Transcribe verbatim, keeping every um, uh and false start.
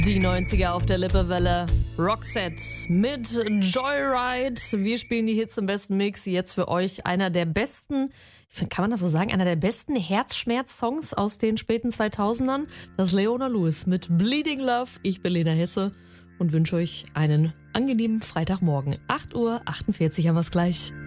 Die neunziger auf der Lippewelle. Roxette mit Joyride. Wir spielen die Hits im besten Mix. Jetzt für euch einer der besten, kann man das so sagen, einer der besten Herzschmerz-Songs aus den späten zweitausendern. Das ist Leona Lewis mit Bleeding Love. Ich bin Lena Hesse und wünsche euch einen angenehmen Freitagmorgen. acht Uhr achtundvierzig haben wir es gleich.